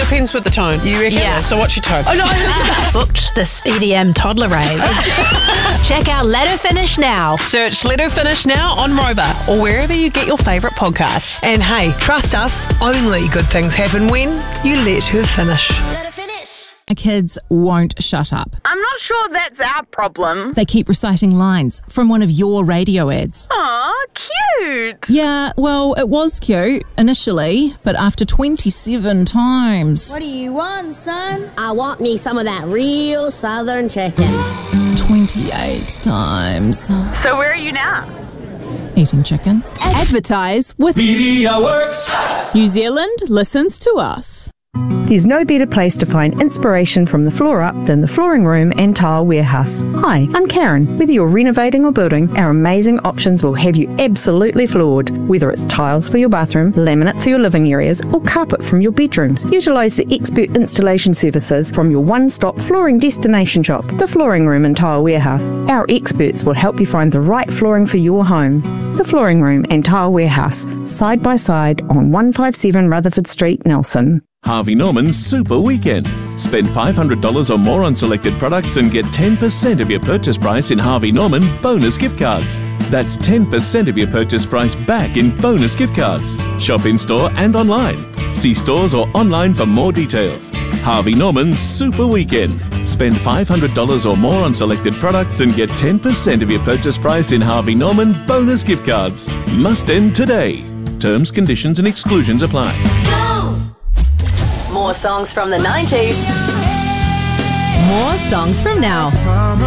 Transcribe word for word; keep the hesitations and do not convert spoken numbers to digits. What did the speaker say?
depends with the tone. You reckon? Yeah. So what's your tone? Oh, no. Booked this E D M toddler rave. Check out Let Her Finish now. Search Let Her Finish now on Rover or wherever you get your favourite podcasts. And hey, trust us, only good things happen when you let her finish. Let her finish. Kids won't shut up. I'm not sure that's our problem. They keep reciting lines from one of your radio ads. Aw, cute. Yeah, well, it was cute initially, but after twenty-seven times. What do you want, son? I want me some of that real southern chicken. twenty-eight times. So where are you now? Eating chicken. Advertise with MediaWorks. New Zealand listens to us. There's no better place to find inspiration from the floor up than the Flooring Room and Tile Warehouse. Hi, I'm Karen. Whether you're renovating or building, our amazing options will have you absolutely floored. Whether it's tiles for your bathroom, laminate for your living areas, or carpet from your bedrooms, utilise the expert installation services from your one-stop flooring destination shop, the Flooring Room and Tile Warehouse. Our experts will help you find the right flooring for your home. The Flooring Room and Tile Warehouse, side by side on one fifty-seven Rutherford Street, Nelson. Harvey Norman's Super Weekend. Spend five hundred dollars or more on selected products and get ten percent of your purchase price in Harvey Norman bonus gift cards. That's ten percent of your purchase price back in bonus gift cards. Shop in store and online. See stores or online for more details. Harvey Norman's Super Weekend. Spend five hundred dollars or more on selected products and get ten percent of your purchase price in Harvey Norman bonus gift cards. Must end today. Terms, conditions and exclusions apply. More songs from the nineties. More songs from now.